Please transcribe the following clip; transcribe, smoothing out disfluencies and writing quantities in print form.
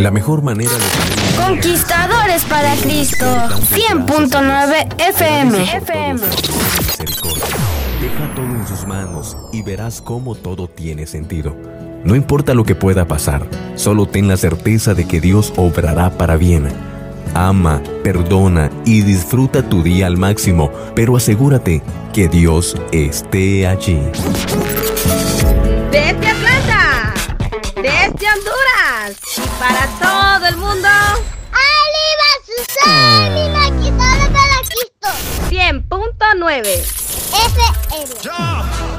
La mejor manera de tener Conquistadores para Cristo. 100.9 FM. misericordia. Deja todo en sus manos y verás cómo todo tiene sentido. No importa lo que pueda pasar, solo ten la certeza de que Dios obrará para bien. Ama, perdona y disfruta tu día al máximo, pero asegúrate que Dios esté allí. Desde Atlanta, desde Honduras, para todo el mundo. ¡Arriba Susana! ¡Conquistadores para Cristo! 100.9 FM.